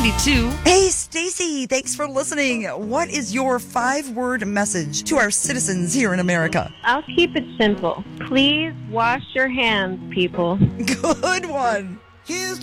92. Hey, Stacy, thanks for listening. What is your 5-word message to our citizens here in America? I'll keep it simple. Please wash your hands, people. Good one. Here's